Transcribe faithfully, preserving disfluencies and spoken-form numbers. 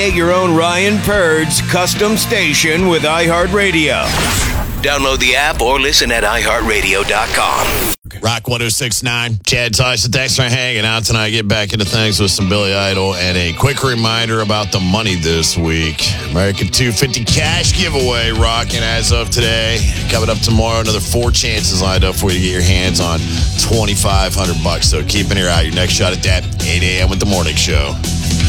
Create your own Ryan Purd's custom station with iHeartRadio. Download the app or listen at i heart radio dot com. Rock one oh six point nine. Chad Tyson, thanks for hanging out tonight. Get back into things with some Billy Idol. And a quick reminder about the money this week. American two hundred fifty cash giveaway rocking as of today. Coming up tomorrow, another four chances lined up for you to get your hands on twenty-five hundred bucks. So keep an ear out. Your next shot at that, eight a.m. with the morning show.